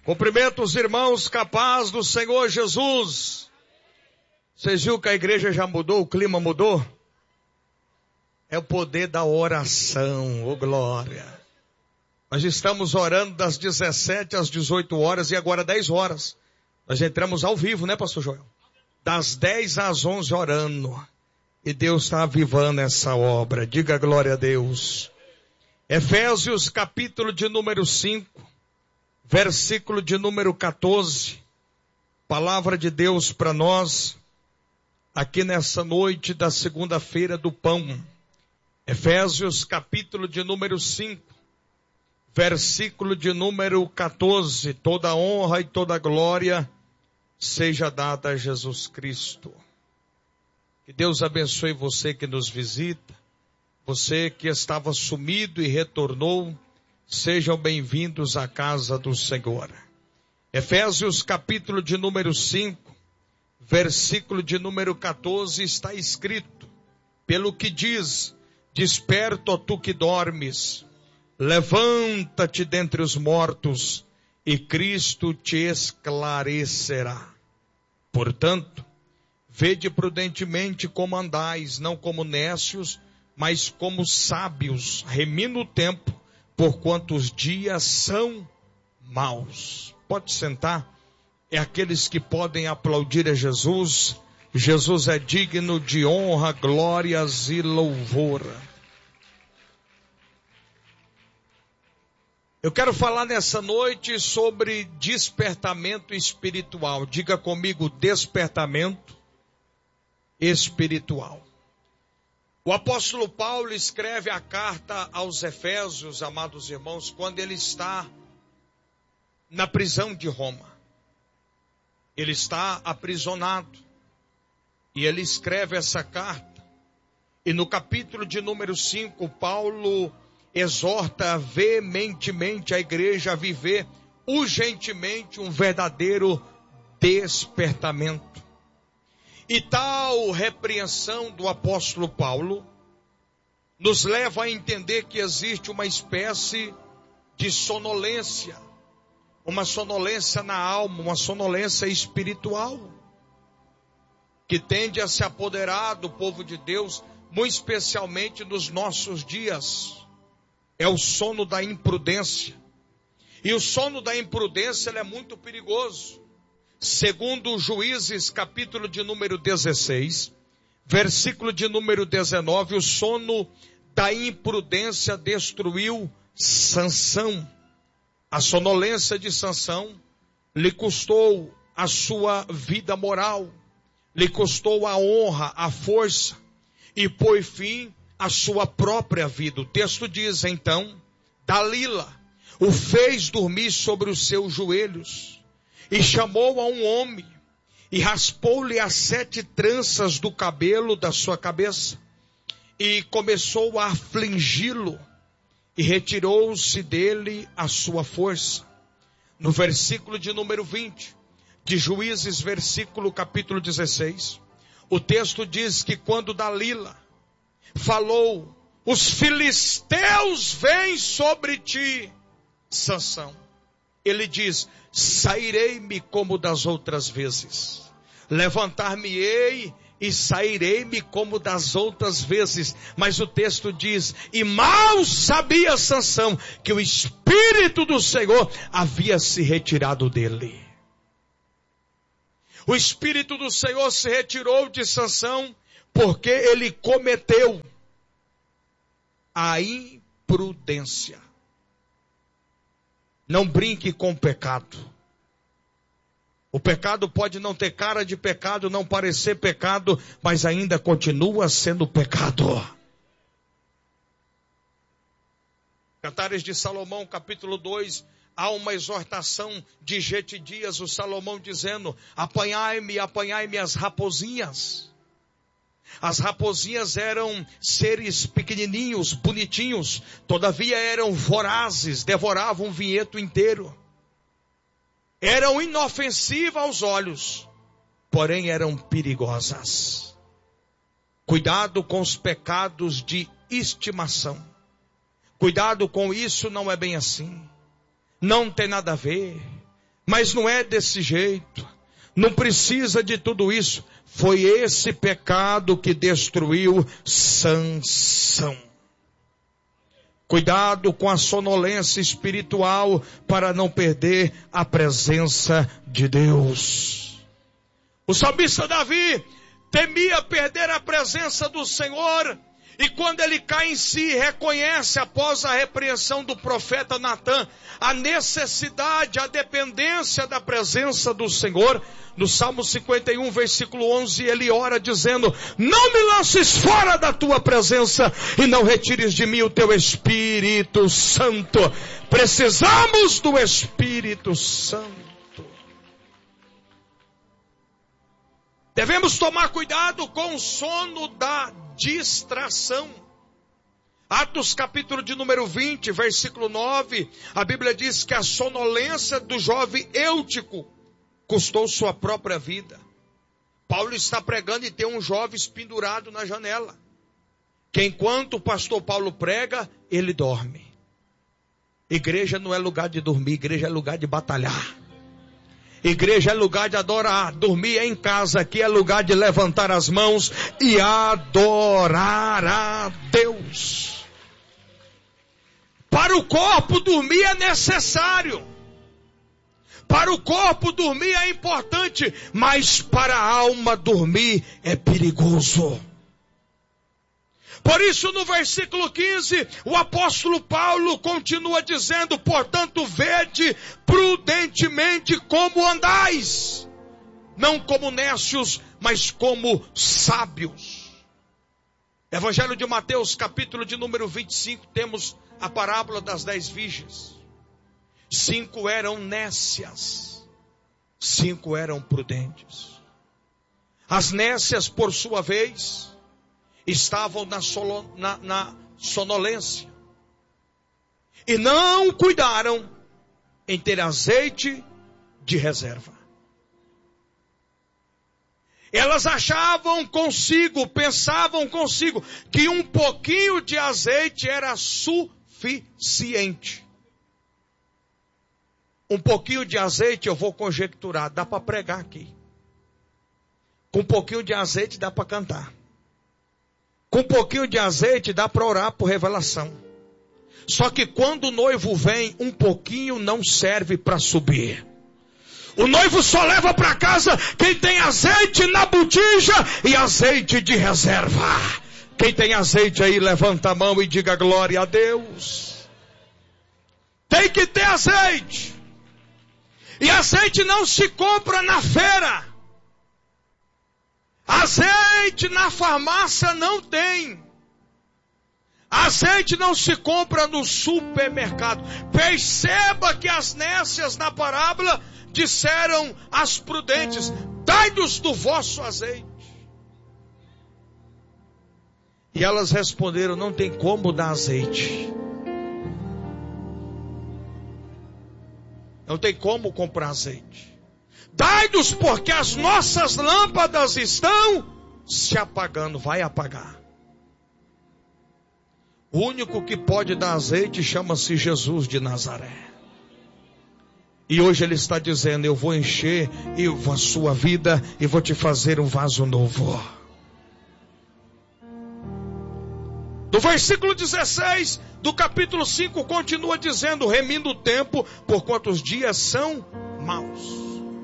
Cumprimento os irmãos, capaz do Senhor Jesus. Vocês viram que a igreja já mudou, o clima mudou? É o poder da oração, ô glória. Nós estamos orando das 17 às 18 horas e agora 10 horas. Nós entramos ao vivo, né, pastor Joel? Das 10 às 11 orando. E Deus está avivando essa obra. Diga glória a Deus. Efésios capítulo de número 5. Versículo de número 14, palavra de Deus para nós, aqui nessa noite da segunda-feira do pão. Efésios capítulo de número 5, versículo de número 14, toda honra e toda glória seja dada a Jesus Cristo. Que Deus abençoe você que nos visita, você que estava sumido e retornou. Sejam bem-vindos à casa do Senhor. Efésios capítulo de número 5, versículo de número 14, está escrito: pelo que diz, desperta, ó tu que dormes, levanta-te dentre os mortos, e Cristo te esclarecerá. Portanto, vede prudentemente como andais, não como nécios, mas como sábios, remindo o tempo, porquanto os dias são maus. Pode sentar. É aqueles que podem aplaudir a Jesus. Jesus é digno de honra, glórias e louvor. Eu quero falar nessa noite sobre despertamento espiritual. Diga comigo, despertamento espiritual. O apóstolo Paulo escreve a carta aos Efésios, amados irmãos, quando ele está na prisão de Roma. Ele está aprisionado. E ele escreve essa carta. E no capítulo de número 5, Paulo exorta veementemente a igreja a viver urgentemente um verdadeiro despertamento. E tal repreensão do apóstolo Paulo nos leva a entender que existe uma espécie de sonolência, uma sonolência na alma, uma sonolência espiritual, que tende a se apoderar do povo de Deus, muito especialmente nos nossos dias. É o sono da imprudência. E o sono da imprudência ele é muito perigoso. Segundo Juízes, capítulo de número 16, versículo de número 19, o sono da imprudência destruiu Sansão. A sonolência de Sansão lhe custou a sua vida moral, lhe custou a honra, a força, e pôs fim à sua própria vida. O texto diz, então, Dalila o fez dormir sobre os seus joelhos, e chamou a um homem, e raspou-lhe as 7 tranças do cabelo da sua cabeça, e começou a afligi-lo, e retirou-se dele a sua força. No versículo de número 20, de Juízes, versículo capítulo 16, o texto diz que quando Dalila falou, os filisteus vêm sobre ti, Sansão, ele diz, sairei-me como das outras vezes, levantar-me-ei e sairei-me como das outras vezes. Mas o texto diz, e mal sabia Sansão que o Espírito do Senhor havia se retirado dele. O Espírito do Senhor se retirou de Sansão porque ele cometeu a imprudência. Não brinque com o pecado. O pecado pode não ter cara de pecado, não parecer pecado, mas ainda continua sendo pecado. Cantares de Salomão, capítulo 2, há uma exortação de Jetidias, o Salomão dizendo, apanhai-me, apanhai-me as raposinhas. As raposinhas eram seres pequenininhos, bonitinhos, todavia eram vorazes, devoravam o vinhedo inteiro. Eram inofensivas aos olhos, porém eram perigosas. Cuidado com os pecados de estimação. Cuidado com isso, não é bem assim. Não tem nada a ver. Mas não é desse jeito. Não precisa de tudo isso. Foi esse pecado que destruiu Sansão. Cuidado com a sonolência espiritual para não perder a presença de Deus. O salmista Davi temia perder a presença do Senhor. E quando ele cai em si, reconhece após a repreensão do profeta Natã, a necessidade, a dependência da presença do Senhor. No Salmo 51, versículo 11, ele ora dizendo: não me lances fora da tua presença e não retires de mim o teu Espírito Santo. Precisamos do Espírito Santo. Devemos tomar cuidado com o sono da distração. Atos capítulo de número 20, versículo 9, a Bíblia diz que a sonolência do jovem Eutico custou sua própria vida. Paulo está pregando e tem um jovem pendurado na janela, que enquanto o pastor Paulo prega, ele dorme. Igreja não é lugar de dormir, igreja é lugar de batalhar. Igreja é lugar de adorar. Dormir é em casa, aqui é lugar de levantar as mãos e adorar a Deus. Para o corpo dormir é necessário. Para o corpo dormir é importante, mas para a alma dormir é perigoso. Por isso no versículo 15, o apóstolo Paulo continua dizendo: portanto vede prudentemente como andais, não como necios, mas como sábios. Evangelho de Mateus, capítulo de número 25, temos a parábola das 10 virgens. 5 eram nécias, 5 eram prudentes. As nécias, por sua vez, estavam na sonolência e não cuidaram em ter azeite de reserva. Elas achavam consigo, pensavam consigo, que um pouquinho de azeite era suficiente. Um pouquinho de azeite, eu vou conjecturar, dá para pregar aqui. Com um pouquinho de azeite dá para cantar. Com um pouquinho de azeite dá para orar por revelação. Só que quando o noivo vem, um pouquinho não serve para subir. O noivo só leva para casa quem tem azeite na botija e azeite de reserva. Quem tem azeite aí, levanta a mão e diga glória a Deus. Tem que ter azeite. E azeite não se compra na feira. Azeite na farmácia não tem. Azeite não se compra no supermercado. Perceba que as nécias na parábola disseram às prudentes: dai-nos do vosso azeite. E elas responderam: não tem como dar azeite. Não tem como comprar azeite. Dai-nos, porque as nossas lâmpadas estão se apagando. Vai apagar. O único que pode dar azeite chama-se Jesus de Nazaré. E hoje ele está dizendo: eu vou encher a sua vida e vou te fazer um vaso novo. Do versículo 16 do capítulo 5 continua dizendo: remindo o tempo, porquanto os dias são maus.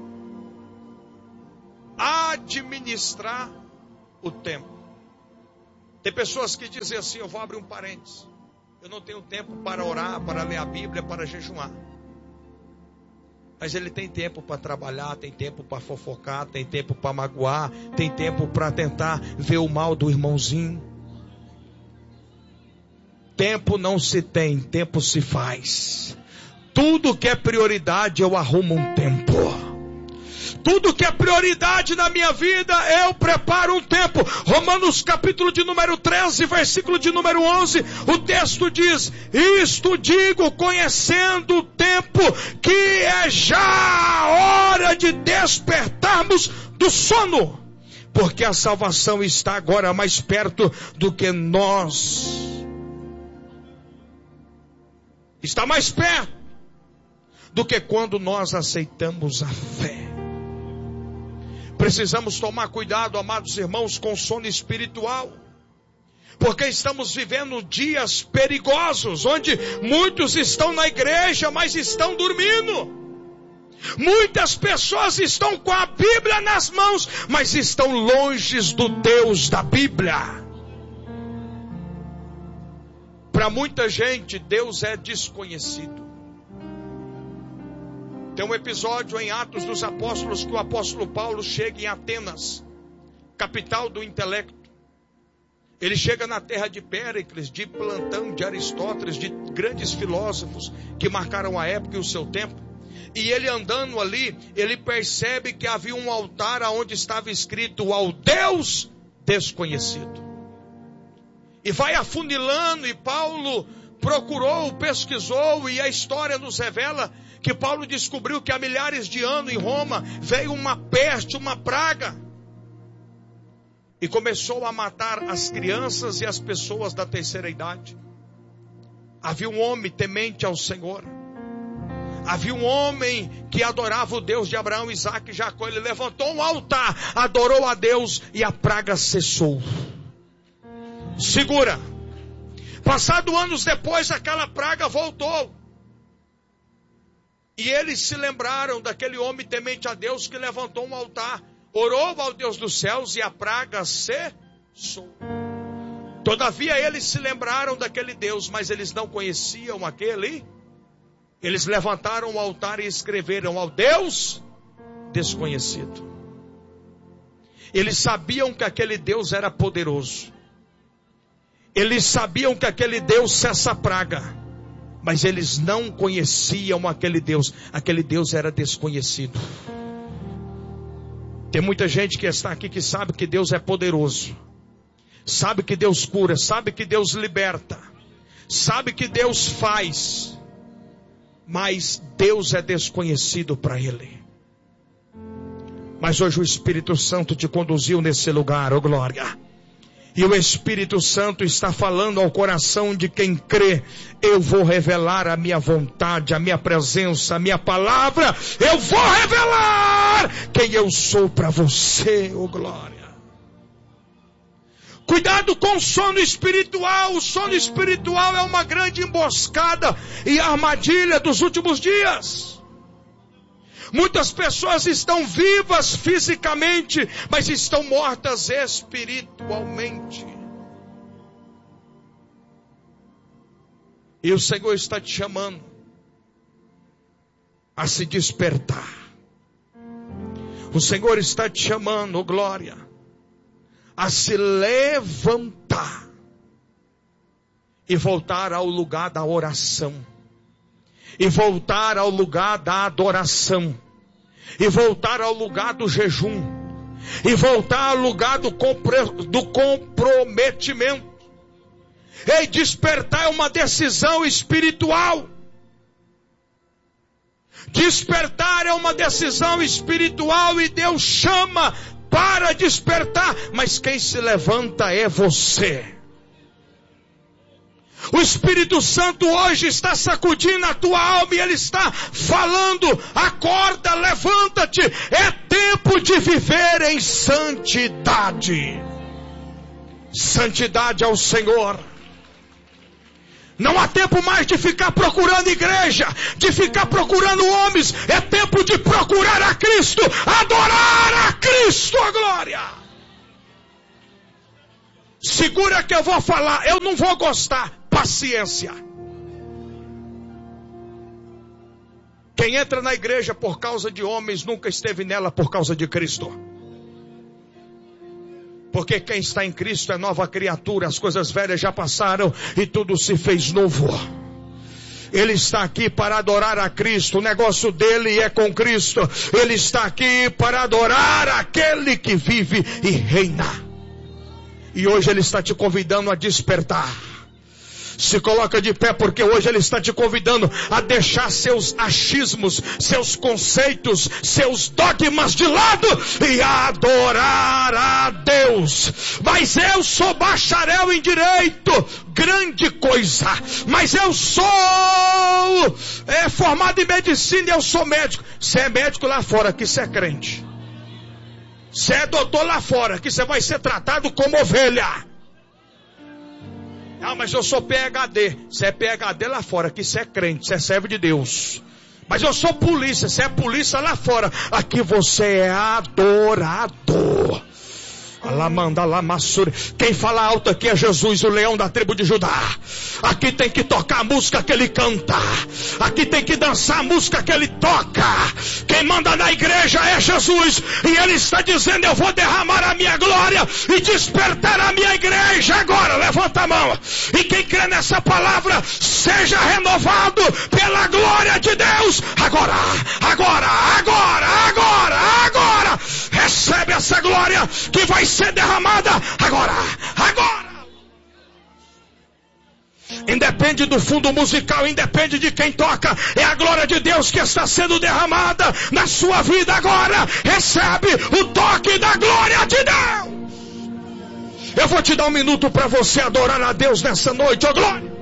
Administrar o tempo. Tem pessoas que dizem assim, eu vou abrir um parênteses: eu não tenho tempo para orar, para ler a Bíblia, para jejuar. Mas ele tem tempo para trabalhar, tem tempo para fofocar, tem tempo para magoar, tem tempo para tentar ver o mal do irmãozinho. Tempo não se tem, tempo se faz. Tudo que é prioridade eu arrumo um tempo. Tudo que é prioridade na minha vida, eu preparo um tempo. Romanos capítulo de número 13, versículo de número 11, o texto diz: isto digo, conhecendo o tempo, que é já a hora de despertarmos do sono, porque a salvação está agora mais perto do que nós. Está mais perto. do que quando nós aceitamos a fé. Precisamos tomar cuidado, amados irmãos, com o sono espiritual. Porque estamos vivendo dias perigosos, onde muitos estão na igreja, mas estão dormindo. Muitas pessoas estão com a Bíblia nas mãos, mas estão longe do Deus da Bíblia. Para muita gente, Deus é desconhecido. Tem um episódio em Atos dos Apóstolos que o apóstolo Paulo chega em Atenas, capital do intelecto. Ele chega na terra de Péricles, de Platão, de Aristóteles, de grandes filósofos que marcaram a época e o seu tempo. E ele andando ali, ele percebe que havia um altar onde estava escrito ao Deus desconhecido. E vai afunilando, e Paulo procurou, pesquisou, e a história nos revela que Paulo descobriu que há milhares de anos em Roma veio uma peste, uma praga. E começou a matar as crianças e as pessoas da terceira idade. Havia um homem temente ao Senhor. Havia um homem que adorava o Deus de Abraão, Isaque e Jacó. Ele levantou um altar, adorou a Deus e a praga cessou. Segura. Passado anos depois, aquela praga voltou. E eles se lembraram daquele homem temente a Deus que levantou um altar, orou ao Deus dos céus e a praga cessou. Todavia eles se lembraram daquele Deus, mas eles não conheciam aquele. Eles levantaram o altar e escreveram ao Deus desconhecido. Eles sabiam que aquele Deus era poderoso. Eles sabiam que aquele Deus cessa a praga. Mas eles não conheciam aquele Deus. Aquele Deus era desconhecido. Tem muita gente que está aqui que sabe que Deus é poderoso. Sabe que Deus cura. Sabe que Deus liberta. Sabe que Deus faz. Mas Deus é desconhecido para ele. Mas hoje o Espírito Santo te conduziu nesse lugar, oh glória. E o Espírito Santo está falando ao coração de quem crê. Eu vou revelar a minha vontade, a minha presença, a minha palavra. Eu vou revelar quem eu sou para você, oh glória. Cuidado com o sono espiritual. O sono espiritual é uma grande emboscada e armadilha dos últimos dias. Muitas pessoas estão vivas fisicamente, mas estão mortas espiritualmente. E o Senhor está te chamando a se despertar. O Senhor está te chamando, oh glória, a se levantar e voltar ao lugar da oração, e voltar ao lugar da adoração, e voltar ao lugar do jejum, e voltar ao lugar do comprometimento. E despertar é uma decisão espiritual. Despertar é uma decisão espiritual e Deus chama para despertar, mas quem se levanta é você. O Espírito Santo hoje está sacudindo a tua alma e Ele está falando: acorda, levanta-te, é tempo de viver em santidade. Santidade ao Senhor. Não há tempo mais de ficar procurando igreja, de ficar procurando homens. É tempo de procurar a Cristo, adorar a Cristo, a glória. Segura que eu vou falar, eu não vou gostar. Paciência. Quem entra na igreja por causa de homens nunca esteve nela por causa de Cristo. Porque quem está em Cristo é nova criatura. As coisas velhas já passaram e tudo se fez novo. Ele está aqui para adorar a Cristo. O negócio dele é com Cristo. Ele está aqui para adorar aquele que vive e reina. E hoje ele está te convidando a despertar. Se coloca de pé, porque hoje Ele está te convidando a deixar seus achismos, seus conceitos, seus dogmas de lado e adorar a Deus. Mas eu sou bacharel em direito, grande coisa. Mas eu sou formado em medicina e eu sou médico. Você é médico lá fora, aqui você é crente. Você é doutor lá fora, aqui você vai ser tratado como ovelha. Ah, mas eu sou PhD. Você é PhD lá fora, aqui você é crente, você é servo de Deus. Mas eu sou polícia, você é polícia lá fora, aqui você é adorador. Alamanda, lamassuri. Quem fala alto aqui é Jesus, o leão da tribo de Judá. Aqui tem que tocar a música que ele canta. Aqui tem que dançar a música que ele toca. Quem manda na igreja é Jesus. E ele está dizendo: eu vou derramar a minha glória e despertar a minha igreja agora. Levanta a mão. E quem crê nessa palavra, seja renovado pela glória de Deus. Agora, agora, agora, agora, agora. Recebe essa glória que vai ser derramada agora, agora. Independe do fundo musical, independe de quem toca, é a glória de Deus que está sendo derramada na sua vida agora. Recebe o toque da glória de Deus. Eu vou te dar um minuto para você adorar a Deus nessa noite, ó glória.